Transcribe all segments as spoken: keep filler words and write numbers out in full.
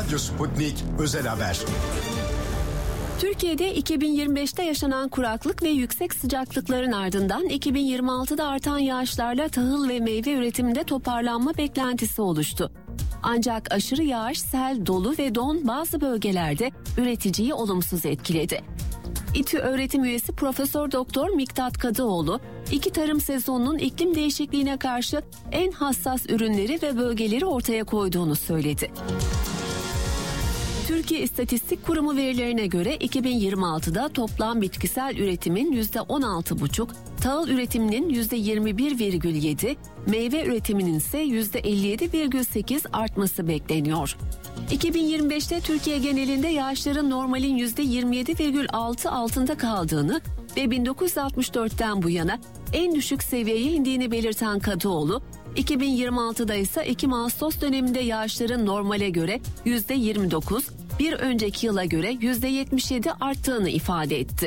Radyo Sputnik Özel Haber. Türkiye'de iki bin yirmi beşte yaşanan kuraklık ve yüksek sıcaklıkların ardından iki bin yirmi altıda artan yağışlarla tahıl ve meyve üretiminde toparlanma beklentisi oluştu. Ancak aşırı yağış, sel, dolu ve don bazı bölgelerde üreticiyi olumsuz etkiledi. İTÜ öğretim üyesi Profesör Doktor Miktat Kadıoğlu, iki tarım sezonunun iklim değişikliğine karşı en hassas ürünleri ve bölgeleri ortaya koyduğunu söyledi. Türkiye İstatistik Kurumu verilerine göre iki bin yirmi altıda toplam bitkisel üretimin yüzde on altı virgül beş, tahıl üretiminin yüzde yirmi bir virgül yedi, meyve üretiminin ise yüzde elli yedi virgül sekiz artması bekleniyor. iki bin yirmi beşte Türkiye genelinde yağışların normalin yüzde yirmi yedi virgül altı altında kaldığını ve bin dokuz yüz altmış dörtten bu yana en düşük seviyeye indiğini belirten Kadıoğlu, iki bin yirmi altıda ise Ekim-Ağustos döneminde yağışların normale göre yüzde yirmi dokuz, bir önceki yıla göre yüzde yetmiş yedi arttığını ifade etti.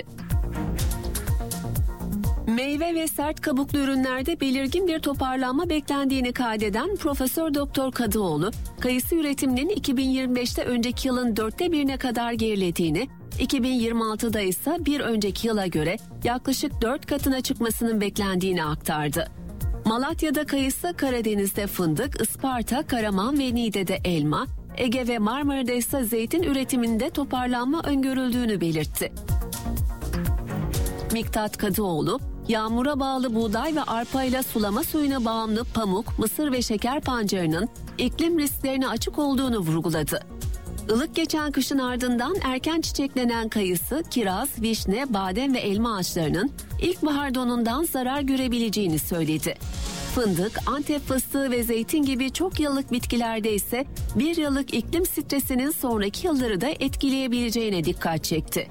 Meyve ve sert kabuklu ürünlerde belirgin bir toparlanma beklendiğini kaydeden Profesör Doktor Kadıoğlu, kayısı üretiminin iki bin yirmi beşte önceki yılın dörtte birine kadar gerilediğini, iki bin yirmi altıda ise bir önceki yıla göre yaklaşık dört katına çıkmasının beklendiğini aktardı. Malatya'da kayısı, Karadeniz'de fındık, Isparta, Karaman ve Niğde'de elma, Ege ve Marmara'da ise zeytin üretiminde toparlanma öngörüldüğünü belirtti. Miktat Kadıoğlu, yağmura bağlı buğday ve arpa ile sulama suyuna bağımlı pamuk, mısır ve şeker pancarının iklim risklerine açık olduğunu vurguladı. Ilık geçen kışın ardından erken çiçeklenen kayısı, kiraz, vişne, badem ve elma ağaçlarının ilkbahar donundan zarar görebileceğini söyledi. Fındık, Antep fıstığı ve zeytin gibi çok yıllık bitkilerde ise bir yıllık iklim stresinin sonraki yılları da etkileyebileceğine dikkat çekti.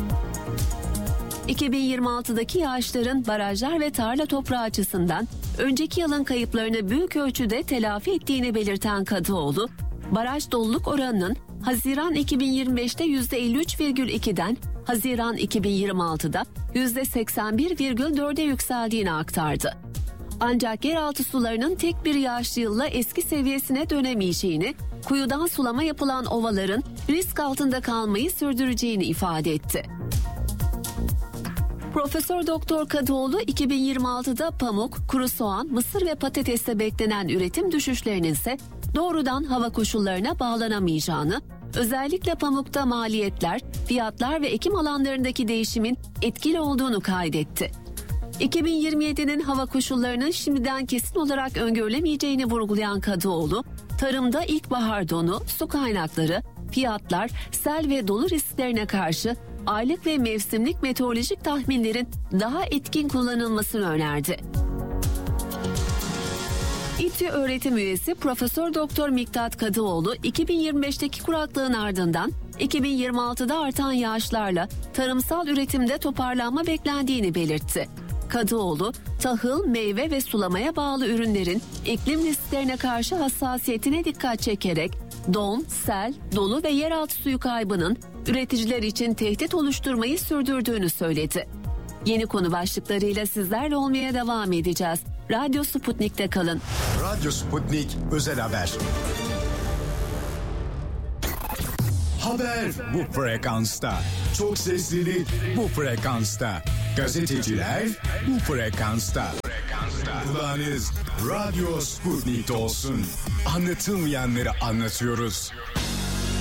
iki bin yirmi altıdaki yağışların barajlar ve tarla toprağı açısından önceki yılın kayıplarını büyük ölçüde telafi ettiğini belirten Kadıoğlu, baraj doluluk oranının Haziran iki bin yirmi beşte yüzde elli üç virgül ikiden Haziran iki bin yirmi altıda yüzde seksen bir virgül dörde yükseldiğini aktardı. Ancak yeraltı sularının tek bir yağışlı yılla eski seviyesine dönemeyeceğini, kuyudan sulama yapılan ovaların risk altında kalmayı sürdüreceğini ifade etti. Profesör Doktor Kadıoğlu, iki bin yirmi altıda pamuk, kuru soğan, mısır ve patateste beklenen üretim düşüşlerinin ise doğrudan hava koşullarına bağlanamayacağını, özellikle pamukta maliyetler, fiyatlar ve ekim alanlarındaki değişimin etkili olduğunu kaydetti. iki bin yirmi yedinin hava koşullarının şimdiden kesin olarak öngörülemeyeceğini vurgulayan Kadıoğlu, tarımda ilkbahar donu, su kaynakları, fiyatlar, sel ve dolu risklerine karşı aylık ve mevsimlik meteorolojik tahminlerin daha etkin kullanılmasını önerdi. İTÜ öğretim üyesi Profesör Doktor Miktat Kadıoğlu, iki bin yirmi beşteki kuraklığın ardından iki bin yirmi altıda artan yağışlarla tarımsal üretimde toparlanma beklendiğini belirtti. Kadıoğlu, tahıl, meyve ve sulamaya bağlı ürünlerin iklim risklerine karşı hassasiyetine dikkat çekerek don, sel, dolu ve yeraltı suyu kaybının üreticiler için tehdit oluşturmayı sürdürdüğünü söyledi. Yeni konu başlıklarıyla sizlerle olmaya devam edeceğiz. Radyo Sputnik'te kalın. Radyo Sputnik Özel Haber. Haber bu frekansta. Çok seslilik bu frekansta. Gazeteciler bu frekansta. Kulağınız Radyo Sputnik'te olsun. Anlatılmayanları anlatıyoruz.